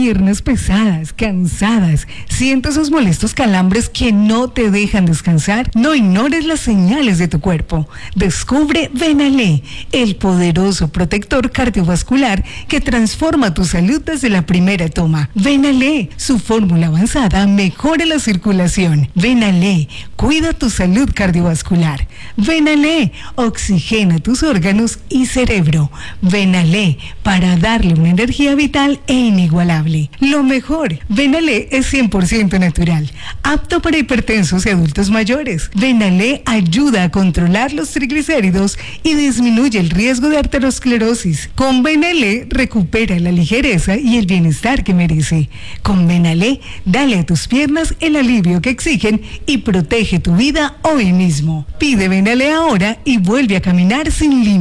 piernas pesadas, cansadas, sientes esos molestos calambres que no te dejan descansar, no ignores las señales de tu cuerpo. Descubre Venalé, el poderoso protector cardiovascular que transforma tu salud desde la primera toma. Venalé, su fórmula avanzada mejora la circulación. Venalé, cuida tu salud cardiovascular. Venalé, oxigena tus órganos y cerebro. Venalé, para darle una energía vital e inigualable. Lo mejor, Venalé es 100% natural, apto para hipertensos y adultos mayores. Venalé ayuda a controlar los triglicéridos y disminuye el riesgo de arteriosclerosis. Con Venalé recupera la ligereza y el bienestar que merece. Con Venalé, dale a tus piernas el alivio que exigen y protege tu vida hoy mismo. Pide Venalé ahora y vuelve a caminar sin límites.